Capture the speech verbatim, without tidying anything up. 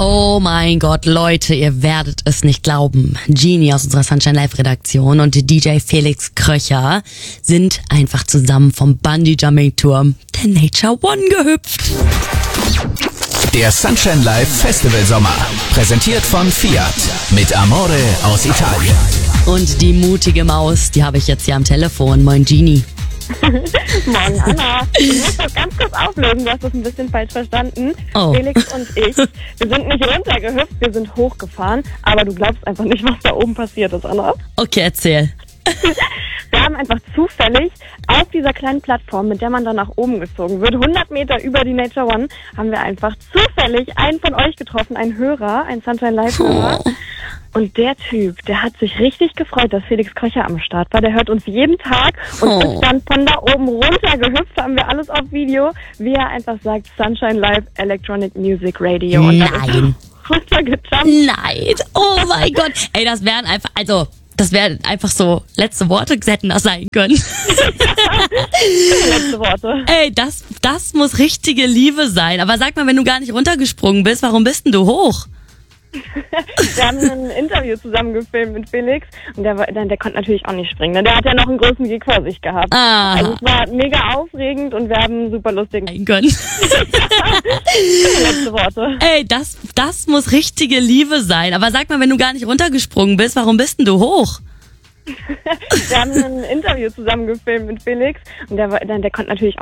Oh mein Gott, Leute, ihr werdet es nicht glauben. Genie aus unserer Sunshine Live Redaktion und D J Felix Kröcher sind einfach zusammen vom Bungee-Jumping-Turm der Nature One gehüpft. Der Sunshine Live Festival Sommer, präsentiert von Fiat mit Amore aus Italien. Und die mutige Maus, die habe ich jetzt hier am Telefon. Moin Genie. Morgen, Anna. Ich muss das ganz kurz auflösen, du hast das ein bisschen falsch verstanden. Oh. Felix und ich, wir sind nicht runtergehüpft, wir sind hochgefahren, aber du glaubst einfach nicht, was da oben passiert ist, Anna. Okay, erzähl. Wir haben einfach zufällig auf dieser kleinen Plattform, mit der man dann nach oben gezogen wird, hundert Meter über die Nature One, haben wir einfach zufällig einen von euch getroffen, einen Hörer, einen Sunshine Live-Hörer. Oh. Und der Typ, der hat sich richtig gefreut, dass Felix Kröcher am Start war. Der hört uns jeden Tag und Oh. ist dann von da oben runter gehüpft, haben wir alles auf Video, wie er einfach sagt, Sunshine Live Electronic Music Radio. Und dann ist er Nein. runtergejumpt. Nein. Oh mein Gott. Ey, das wären einfach, also, das wären einfach so letzte Worte, hätten das sein können. Letzte Worte. Ey, das, das muss richtige Liebe sein. Aber sag mal, wenn du gar nicht runtergesprungen bist, warum bist denn du hoch? Wir haben ein Interview zusammen gefilmt mit Felix und der, war- der, der konnte natürlich auch nicht springen. Ne? Der hat ja noch einen großen Gig vor sich gehabt. Ah. Also es war mega aufregend und wir haben super lustig. Sein können. Letzte Worte. Ey, das, das muss richtige Liebe sein. Aber sag mal, wenn du gar nicht runtergesprungen bist, warum bist denn du hoch? Wir haben ein Interview zusammen gefilmt mit Felix und der, war- der, der konnte natürlich